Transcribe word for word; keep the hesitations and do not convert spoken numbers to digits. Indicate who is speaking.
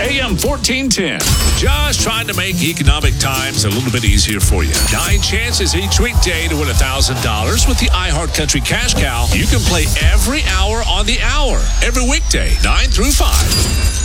Speaker 1: A M fourteen ten.
Speaker 2: Just trying to make economic times a little bit easier for you. Nine chances each weekday to win one thousand dollars with the iHeartCountry Cash Cow. You can play every hour on the hour, every weekday, nine through five.